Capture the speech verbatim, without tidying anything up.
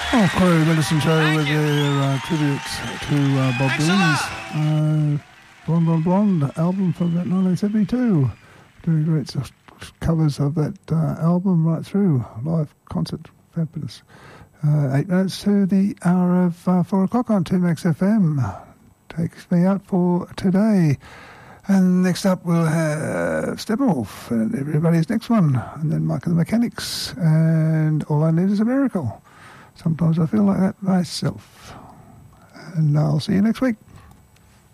Oh, Corey Medicine Show Thank with you. their uh, tribute to uh, Bob Dylan's uh, Blonde Blonde Blonde album from about nineteen seventy-two. Doing great covers of that uh, album right through. Live concert, fabulous. Uh, eight minutes to the hour of uh, four o'clock on two Max F M. Takes me out for today. And next up we'll have Steppenwolf and everybody's next one. And then Mike and the Mechanics and All I Need Is a Miracle. Sometimes I feel like that myself. And I'll see you next week.